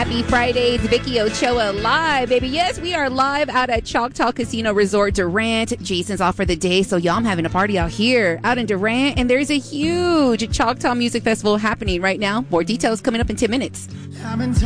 Happy Friday. It's Vicky Ochoa live, baby. Yes, we are live out at Choctaw Casino Resort Durant. Jason's off for the day, so y'all, I'm having a party out here, out in Durant, and there's a huge Choctaw Music Festival happening right now. More details coming up in 10 minutes.